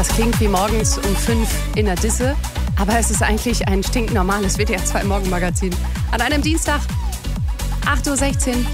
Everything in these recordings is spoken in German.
Das klingt wie morgens um 5 in der Disse, aber es ist eigentlich ein stinknormales WDR 2 Morgenmagazin. An einem Dienstag, 8.16 Uhr.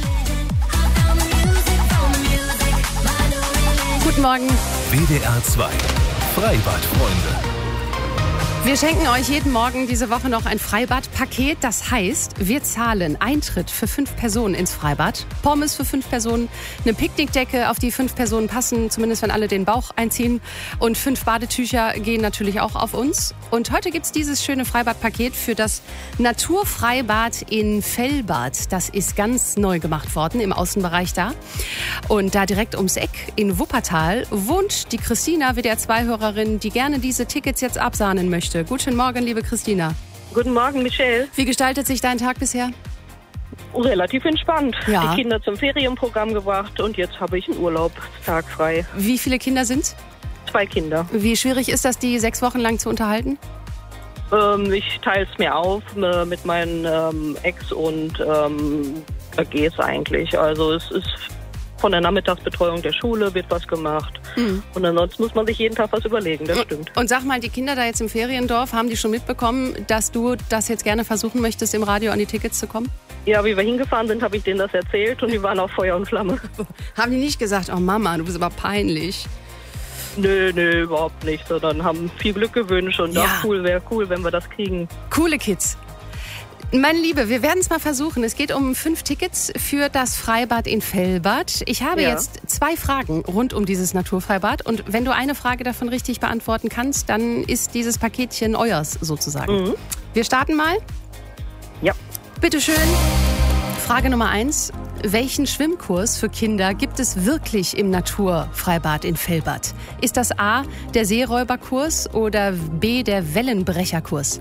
Guten Morgen. WDR 2 Freibadfreunde. Wir schenken euch jeden Morgen diese Woche noch ein Freibadpaket. Das heißt, wir zahlen Eintritt für 5 Personen ins Freibad, Pommes für 5 Personen, eine Picknickdecke, auf die 5 Personen passen, zumindest wenn alle den Bauch einziehen. Und 5 Badetücher gehen natürlich auch auf uns. Und heute gibt's dieses schöne Freibadpaket für das Naturfreibad in Fellbad. Das ist ganz neu gemacht worden im Außenbereich da. Und da direkt ums Eck in Wuppertal wohnt die Christina, WDR 2-Hörerin, die gerne diese Tickets jetzt absahnen möchte. Guten Morgen, liebe Christina. Guten Morgen, Michelle. Wie gestaltet sich dein Tag bisher? Relativ entspannt. Ja. Die Kinder zum Ferienprogramm gebracht und jetzt habe ich einen Urlaubstag frei. Wie viele Kinder sind's? 2 Kinder. Wie schwierig ist das, die 6 Wochen lang zu unterhalten? Ich teile es mir auf mit meinen Ex und da geht's eigentlich. Also es ist von der Nachmittagsbetreuung der Schule wird was gemacht. Und ansonsten muss man sich jeden Tag was überlegen, das stimmt. Und sag mal, die Kinder da jetzt im Feriendorf, haben die schon mitbekommen, dass du das jetzt gerne versuchen möchtest, im Radio an die Tickets zu kommen? Ja, wie wir hingefahren sind, habe ich denen das erzählt und die waren auf Feuer und Flamme. Haben die nicht gesagt, oh Mama, du bist aber peinlich? Nö, überhaupt nicht, sondern haben viel Glück gewünscht und Ja. wäre cool, wenn wir das kriegen. Coole Kids. Meine Liebe, wir werden es mal versuchen. Es geht um 5 Tickets für das Freibad in Fellbad. Ich habe jetzt 2 Fragen rund um dieses Naturfreibad. Und wenn du eine Frage davon richtig beantworten kannst, dann ist dieses Paketchen euers sozusagen. Wir starten mal. Ja. Bitteschön. Frage Nummer 1. Welchen Schwimmkurs für Kinder gibt es wirklich im Naturfreibad in Fellbad? Ist das A, der Seeräuberkurs oder B, der Wellenbrecherkurs?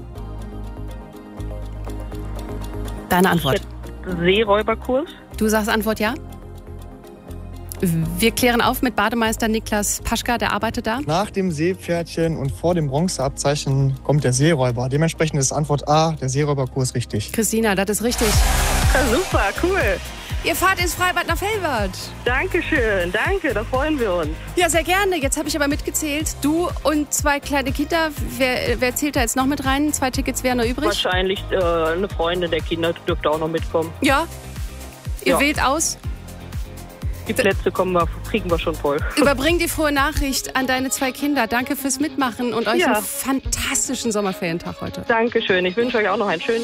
Deine Antwort. Seeräuberkurs? Du sagst Antwort ja? Wir klären auf mit Bademeister Niklas Paschka, der arbeitet da. Nach dem Seepferdchen und vor dem Bronzeabzeichen kommt der Seeräuber. Dementsprechend ist Antwort A, der Seeräuberkurs, richtig. Christina, das ist richtig. Ja, super, cool. Ihr fahrt ins Freibad nach Fellbad. Dankeschön, danke, da freuen wir uns. Ja, sehr gerne. Jetzt habe ich aber mitgezählt. Du und 2 kleine Kinder. Wer zählt da jetzt noch mit rein? 2 Tickets wären noch übrig. Wahrscheinlich eine Freundin der Kinder dürfte auch noch mitkommen. Ja. Ihr Ja. wählt aus. Die Plätze kriegen wir schon voll. Überbring die frohe Nachricht an deine 2 Kinder. Danke fürs Mitmachen und euch Ja. einen fantastischen Sommerferientag heute. Dankeschön, ich wünsche euch auch noch einen schönen